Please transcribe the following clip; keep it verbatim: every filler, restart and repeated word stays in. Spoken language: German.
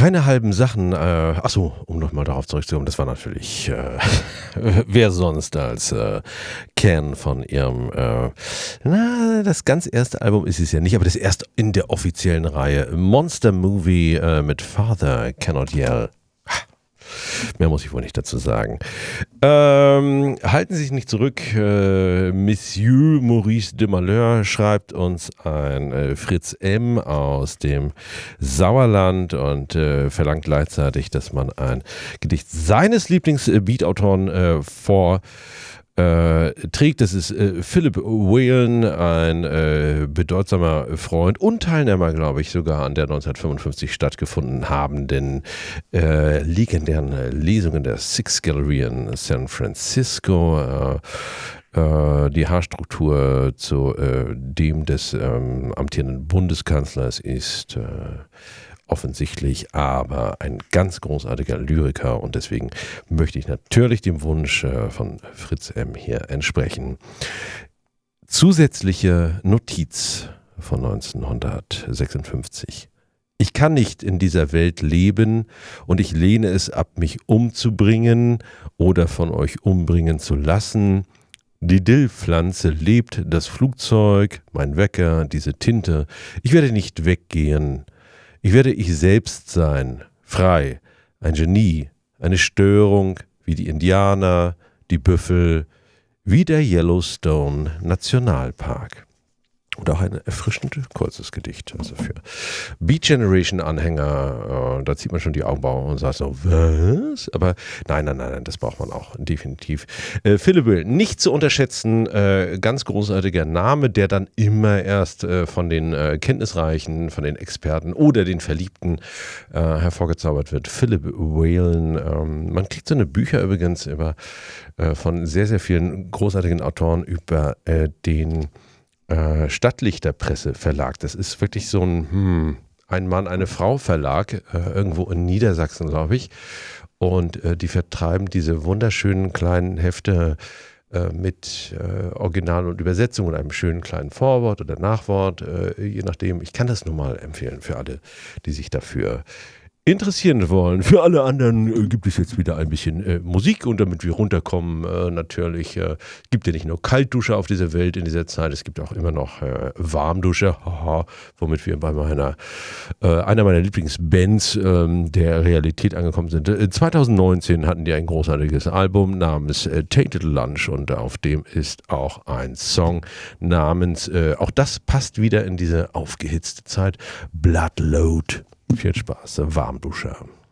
Keine halben Sachen. Äh, achso, um nochmal darauf zurückzukommen, das war natürlich äh, wer sonst als äh, Ken von ihrem, äh, na, das ganz erste Album ist es ja nicht, aber das erste in der offiziellen Reihe. Monster Movie äh, mit Father Cannot Yell. Mehr muss ich wohl nicht dazu sagen. Ähm, halten Sie sich nicht zurück. Äh, Monsieur Maurice de Malheur schreibt uns ein äh, Fritz M. aus dem Sauerland und äh, verlangt gleichzeitig, dass man ein Gedicht seines Lieblings-Beat-Autoren äh, vor Äh, trägt. Das ist äh, Philip Whalen, ein äh, bedeutsamer Freund und Teilnehmer, glaube ich, sogar an der neunzehnhundertfünfundfünfzig stattgefunden habenden äh, legendären äh, Lesungen der Six Gallery in San Francisco. Äh, äh, die Haarstruktur zu äh, dem des ähm, amtierenden Bundeskanzlers ist äh, offensichtlich, aber ein ganz großartiger Lyriker und deswegen möchte ich natürlich dem Wunsch äh, von Fritz M. hier entsprechen. Zusätzliche Notiz von neunzehnhundertsechsundfünfzig. Ich kann nicht in dieser Welt leben und ich lehne es ab, mich umzubringen oder von euch umbringen zu lassen. Die Dillpflanze lebt, das Flugzeug, mein Wecker, diese Tinte. Ich werde nicht weggehen. Ich werde ich selbst sein, frei, ein Genie, eine Störung, wie die Indianer, die Büffel, wie der Yellowstone Nationalpark. Und auch ein erfrischend kurzes Gedicht. Also für Beat Generation Anhänger, äh, da zieht man schon die Augenbrauen und sagt so, was? Aber nein, nein, nein, nein, das braucht man auch, definitiv. Äh, Philip Whalen, nicht zu unterschätzen, äh, ganz großartiger Name, der dann immer erst äh, von den äh, Kenntnisreichen, von den Experten oder den Verliebten äh, hervorgezaubert wird. Philip Whalen, ähm, man kriegt so eine Bücher übrigens über, äh, von sehr, sehr vielen großartigen Autoren über äh, den Äh, Stadtlichterpresse Verlag. Das ist wirklich so ein hm, ein Mann, eine Frau Verlag, äh, irgendwo in Niedersachsen, glaube ich. Und äh, die vertreiben diese wunderschönen kleinen Hefte äh, mit äh, Original und Übersetzung und einem schönen kleinen Vorwort oder Nachwort, äh, je nachdem. Ich kann das nur mal empfehlen für alle, die sich dafür interessieren wollen. Für alle anderen äh, gibt es jetzt wieder ein bisschen äh, Musik und damit wir runterkommen, äh, natürlich äh, gibt ja nicht nur Kaltdusche auf dieser Welt in dieser Zeit, es gibt auch immer noch äh, Warmdusche, haha, womit wir bei meiner äh, einer meiner Lieblingsbands äh, der Realität angekommen sind. Äh, zwanzig neunzehn hatten die ein großartiges Album namens äh, Tainted Lunch und auf dem ist auch ein Song namens, äh, auch das passt wieder in diese aufgehitzte Zeit, Bloodload. Viel Spaß, Warmduscher.